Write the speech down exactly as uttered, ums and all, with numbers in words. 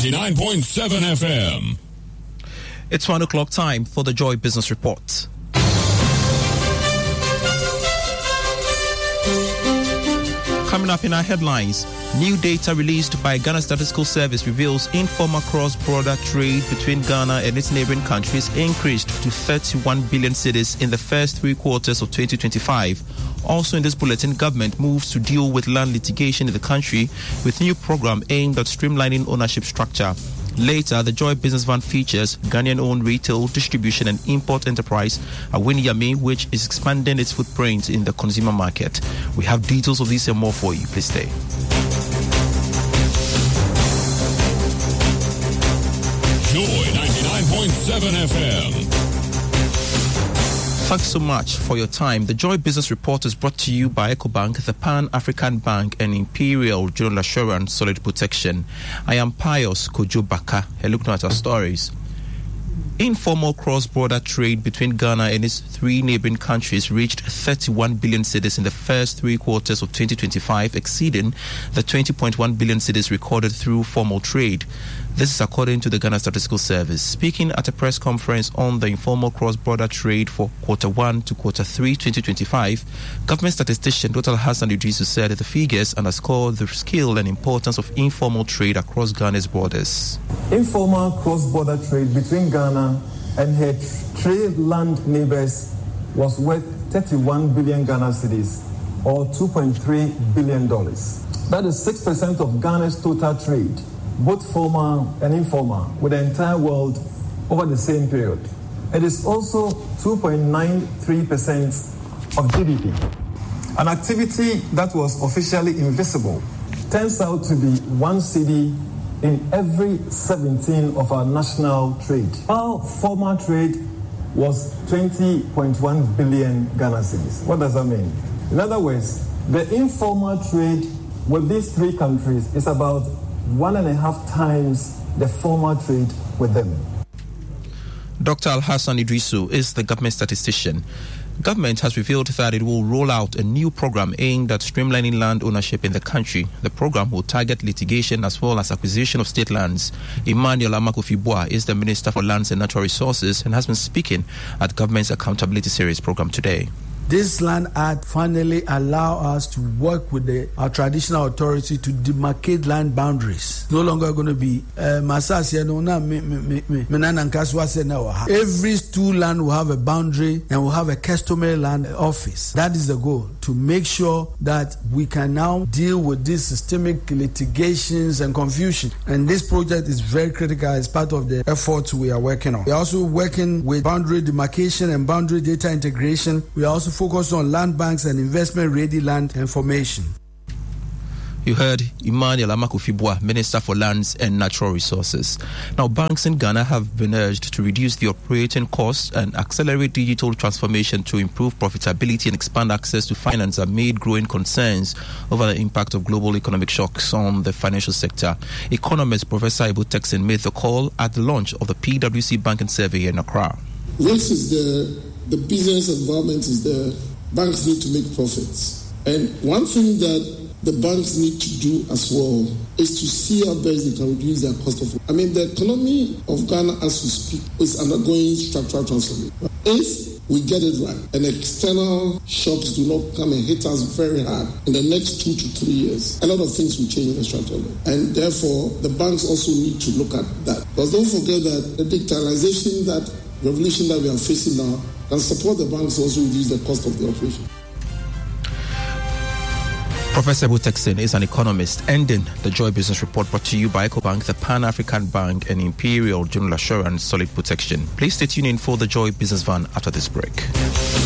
ninety-nine point seven F M. It's one o'clock time for the Joy Business Report. Coming up in our headlines, new data released by Ghana Statistical Service reveals informal cross-border trade between Ghana and its neighboring countries increased to thirty-one billion cedis in the first three quarters of twenty twenty-five. Also in this bulletin, government moves to deal with land litigation in the country with new program aimed at streamlining ownership structure. Later, the Joy Business Van features Ghanaian-owned retail, distribution and import enterprise Awini Yami, which is expanding its footprint in the consumer market. We have details of this and more for you. Please stay. Joy ninety-nine point seven F M. Thanks so much for your time. The Joy Business Report is brought to you by EcoBank, the Pan-African Bank, and Imperial General Assurance Solid Protection. I am Pius Kojo Baka. A look now at our stories. Informal cross-border trade between Ghana and its three neighboring countries reached thirty-one billion cedis in the first three quarters of twenty twenty-five, exceeding the twenty point one billion cedis recorded through formal trade. This is according to the Ghana Statistical Service. Speaking at a press conference on the informal cross-border trade for quarter one to quarter three twenty twenty-five, government statistician Doctor Alhassan Idrisu said that the figures underscore the scale and importance of informal trade across Ghana's borders. Informal cross-border trade between Ghana and her trade land neighbors was worth thirty-one billion Ghana cedis, or two point three billion dollars. That is six percent of Ghana's total trade, both formal and informal, with the entire world over the same period. It is also two point nine three percent of G D P. An activity that was officially invisible turns out to be one cedi in every seventeen of our national trade, while formal trade was twenty point one billion Ghana cedis. What does that mean? In other words, the informal trade with these three countries is about one and a half times the formal trade with them. Doctor Alhassan Idrisu is the government statistician. Government has revealed that it will roll out a new program aimed at streamlining land ownership in the country. The program will target litigation as well as acquisition of state lands. Emmanuel Amakufibua is the Minister for Lands and Natural Resources and has been speaking at Government's Accountability Series program today. This Land Act finally allow us to work with the, our traditional authority to demarcate land boundaries. No longer going to be Masasi no na every stool land will have a boundary and will have a customary land office. That is the goal, to make sure that we can now deal with these systemic litigations and confusion. And this project is very critical as part of the efforts we are working on. We are also working with boundary demarcation and boundary data integration. We are also focus on land banks and investment-ready land information. You heard Emmanuel Amakufibua, Minister for Lands and Natural Resources. Now, banks in Ghana have been urged to reduce the operating costs and accelerate digital transformation to improve profitability and expand access to finance amid growing concerns over the impact of global economic shocks on the financial sector. Economist Professor Ibu Texin made the call at the launch of the P W C Banking Survey in Accra. This is the The business environment is there. Banks need to make profits. And one thing that the banks need to do as well is to see how best they can reduce their cost of. I mean, the economy of Ghana as we speak is undergoing structural transformation. If we get it right and external shocks do not come and hit us very hard in the next two to three years, a lot of things will change in the structure. And therefore, the banks also need to look at that. Because don't forget that the digitalization, that revolution that we are facing now, can support the banks also reduce the cost of the operation. Professor Ibu Texin is an economist. Ending the Joy Business Report brought to you by EcoBank, the Pan-African Bank, and Imperial General Assurance Solid Protection. Please stay tuned in for the Joy Business Van after this break.